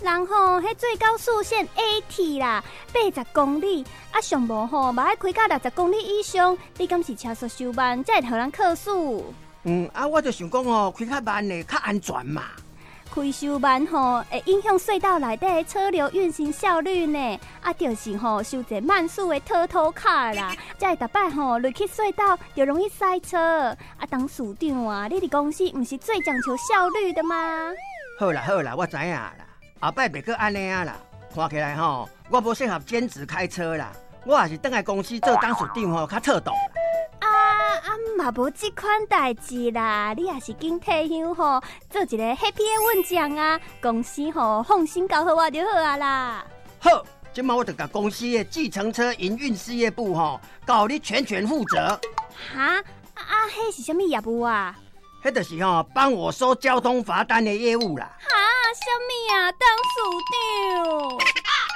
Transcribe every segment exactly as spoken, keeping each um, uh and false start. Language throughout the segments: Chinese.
人吼，迄最高速限 A T 啦，八十公里，啊上无吼，嘛爱开到六十公里以上。你敢是车速收慢，才会互人扣数？ 嗯，啊，我就想讲吼，开较慢的较安全嘛。 开收慢吼，会影响隧道内底车流运行效率呢。啊，就是吼收一慢速的拖拖卡啦，才会逐摆吼入去隧道就容易塞车。啊，当署长啊，你伫公司毋是最讲求效率的吗？ 好啦好啦，我知影啦，后摆别个安尼啊啦。看起来吼，我无适合兼职开车啦，我也是倒来公司做当署长吼，较妥当。 啊啊，嘛无这款代志啦，你也是紧退休吼，做一个 happy 的稳将啊，公司吼放心交给我就好啊啦。 好，今麦我就甲公司的计程车营运事业部吼，交你全权负责。 哈啊啊，迄是什么业务啊？ 迄就是吼帮我收交通罚单的业务啦。 哈，什么啊？当署长？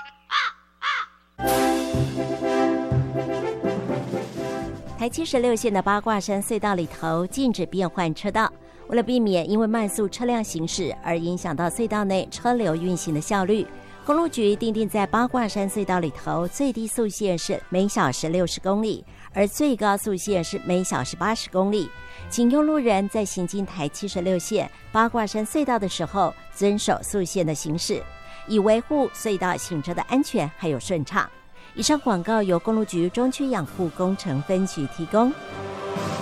台七十六线的八卦山隧道里头禁止变换车道，为了避免因为慢速车辆行驶而影响到隧道内车流运行的效率，公路局订定在八卦山隧道里头最低速限是每小时六十公里，而最高速限是每小时八十公里。请用路人在行经台七十六线八卦山隧道的时候遵守速限的行驶，以维护隧道行车的安全还有顺畅。以上广告由公路局中区养护工程分局提供。